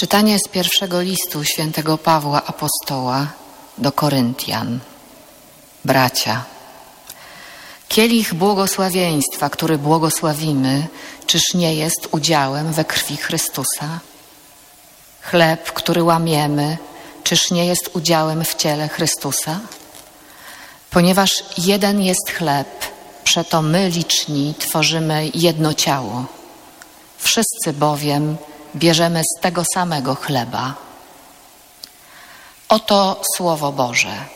Czytanie z pierwszego listu świętego Pawła Apostoła do Koryntian. Bracia, kielich błogosławieństwa, który błogosławimy, czyż nie jest udziałem we krwi Chrystusa? Chleb, który łamiemy, czyż nie jest udziałem w ciele Chrystusa? Ponieważ jeden jest chleb, przeto my liczni tworzymy jedno ciało. Wszyscy bowiem bierzemy z tego samego chleba. Oto Słowo Boże.